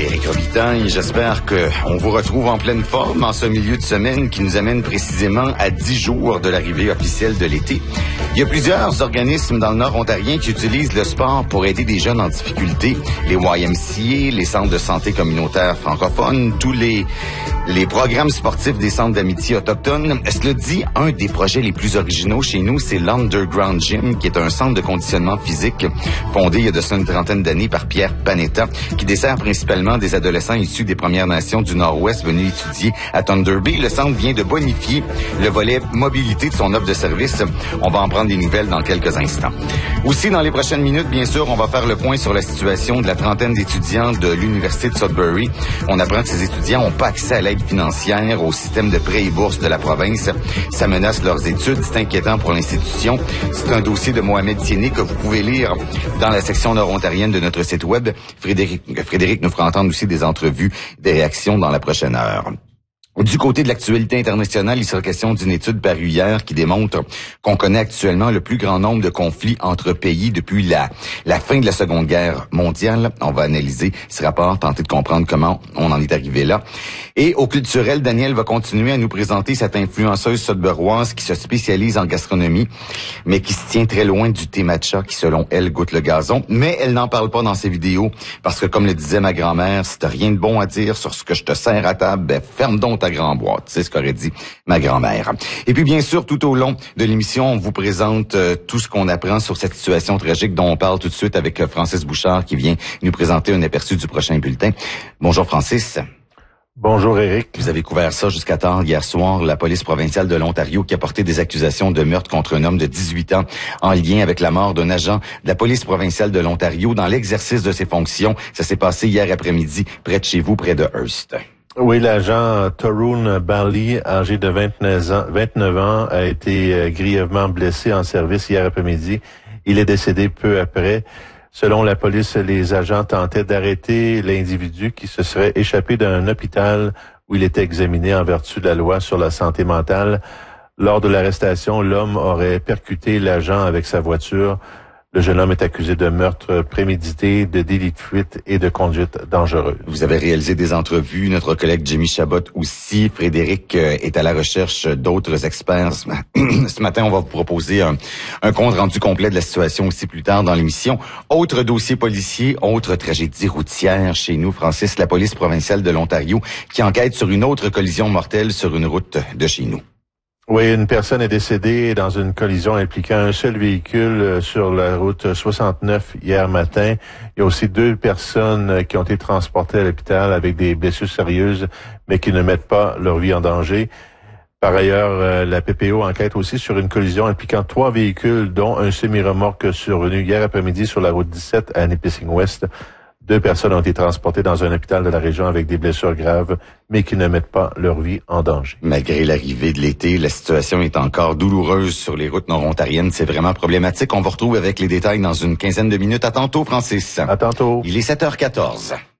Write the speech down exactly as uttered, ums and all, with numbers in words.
m'appelle Éric Robitaille. J'espère qu'on vous retrouve en pleine forme en ce milieu de semaine qui nous amène précisément à dix jours de l'arrivée officielle de l'été. Il y a plusieurs organismes dans le Nord ontarien qui utilisent le sport pour aider des jeunes en difficulté. Les Y M C A, les centres de santé communautaires francophones, tous les, les programmes sportifs des centres d'amitié autochtones. Cela dit, un des projets les plus originaux chez nous, c'est l'Underground Gym, qui est un centre de conditionnement physique fondé il y a de ça une trentaine d'années par Pierre Panetta, qui dessert principalement des adolescents issus des Premières Nations du Nord-Ouest venus étudier à Thunder Bay. Le centre vient de bonifier le volet mobilité de son offre de service. On va en prendre des nouvelles dans quelques instants. Aussi, dans les prochaines minutes, bien sûr, on va faire le point sur la situation de la trentaine d'étudiants de l'Université de Sudbury. On apprend que ces étudiants n'ont pas accès à l'aide financière, au système de prêts et bourses de la province. Ça menace leurs études. C'est inquiétant pour l'institution. C'est un dossier de Mohamed Tieni que vous pouvez lire dans la section nord-ontarienne de notre site web. Frédéric, Frédéric nous fera entendre aussi des entrevues, des réactions dans la prochaine heure. Du côté de l'actualité internationale, il sera question d'une étude parue hier qui démontre qu'on connaît actuellement le plus grand nombre de conflits entre pays depuis la, la fin de la Seconde Guerre mondiale. On va analyser ce rapport, tenter de comprendre comment on en est arrivé là. Et au culturel, Daniel va continuer à nous présenter cette influenceuse sudburoise qui se spécialise en gastronomie, mais qui se tient très loin du thé matcha qui, selon elle, goûte le gazon. Mais elle n'en parle pas dans ses vidéos parce que, comme le disait ma grand-mère, si t'as rien de bon à dire sur ce que je te sers à table, ben ferme donc ta grande boîte. C'est ce qu'aurait dit ma grand-mère. Et puis, bien sûr, tout au long de l'émission, on vous présente euh, tout ce qu'on apprend sur cette situation tragique dont on parle tout de suite avec euh, Francis Bouchard qui vient nous présenter un aperçu du prochain bulletin. Bonjour Francis. Bonjour Éric. Vous avez couvert ça jusqu'à tard hier soir. La police provinciale de l'Ontario qui a porté des accusations de meurtre contre un homme de dix-huit ans en lien avec la mort d'un agent de la police provinciale de l'Ontario dans l'exercice de ses fonctions. Ça s'est passé hier après-midi près de chez vous, près de Hearst. Oui, l'agent Tyrone Bally, âgé de vingt-neuf ans, a été grièvement blessé en service hier après-midi. Il est décédé peu après. Selon la police, les agents tentaient d'arrêter l'individu qui se serait échappé d'un hôpital où il était examiné en vertu de la loi sur la santé mentale. Lors de l'arrestation, l'homme aurait percuté l'agent avec sa voiture. Le jeune homme est accusé de meurtre prémédité, de délit de fuite et de conduite dangereuse. Vous avez réalisé des entrevues. Notre collègue Jimmy Chabot aussi. Frédéric est à la recherche d'autres experts. Ce matin, on va vous proposer un, un compte rendu complet de la situation aussi plus tard dans l'émission. Autre dossier policier, autre tragédie routière chez nous, Francis, la police provinciale de l'Ontario qui enquête sur une autre collision mortelle sur une route de chez nous. Oui, une personne est décédée dans une collision impliquant un seul véhicule sur la route soixante-neuf hier matin. Il y a aussi deux personnes qui ont été transportées à l'hôpital avec des blessures sérieuses, mais qui ne mettent pas leur vie en danger. Par ailleurs, la P P O enquête aussi sur une collision impliquant trois véhicules, dont un semi-remorque survenu hier après-midi sur la route dix-sept à Nipissing-Ouest. Deux personnes ont été transportées dans un hôpital de la région avec des blessures graves, mais qui ne mettent pas leur vie en danger. Malgré l'arrivée de l'été, la situation est encore douloureuse sur les routes nord-ontariennes. C'est vraiment problématique. On vous retrouve avec les détails dans une quinzaine de minutes. À tantôt, Francis. À tantôt. Il est sept heures quatorze.